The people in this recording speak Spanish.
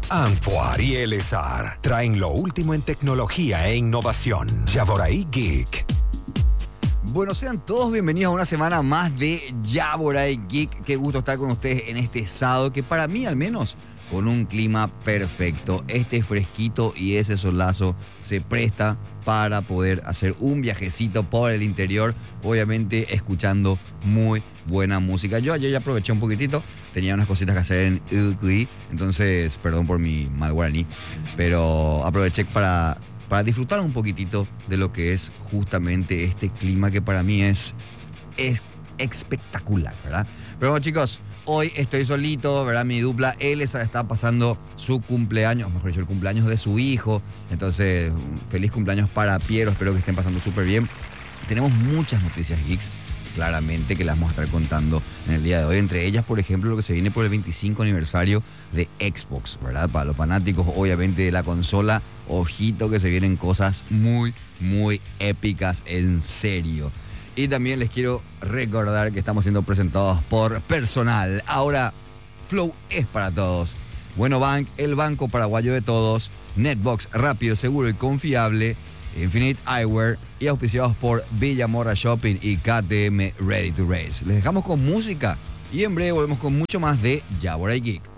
Anfuar y Elezar traen lo último en tecnología e innovación. Yaboray Geek. Bueno, sean todos bienvenidos a una semana más de Yaboray Geek. Qué gusto estar con ustedes en este sábado, que para mí al menos con un clima perfecto. Este fresquito y ese solazo se presta para poder hacer un viajecito por el interior, obviamente escuchando muy buena música. Yo ayer ya aproveché un poquitito, tenía unas cositas que hacer en Uruguay, entonces perdón por mi mal guaraní, pero aproveché para disfrutar un poquitito de lo que es justamente este clima que para mí es espectacular, ¿verdad? Pero bueno, chicos, hoy estoy solito, ¿verdad? Mi dupla Elezar está pasando su cumpleaños, mejor dicho, el cumpleaños de su hijo. Entonces, feliz cumpleaños para Piero, espero que estén pasando súper bien. Tenemos muchas noticias geeks, claramente, que las vamos a estar contando en el día de hoy. Entre ellas, por ejemplo, lo que se viene por el 25 aniversario de Xbox, ¿verdad? Para los fanáticos, obviamente, de la consola, ojito que se vienen cosas muy, muy épicas, en serio. Y también les quiero recordar que estamos siendo presentados por Personal. Ahora, Flow es para todos. Bueno Bank, el banco paraguayo de todos. Netbox, rápido, seguro y confiable. Infinite Eyewear y auspiciados por Villamorra Shopping y KTM Ready to Race. Les dejamos con música y en breve volvemos con mucho más de Yaboray Geek.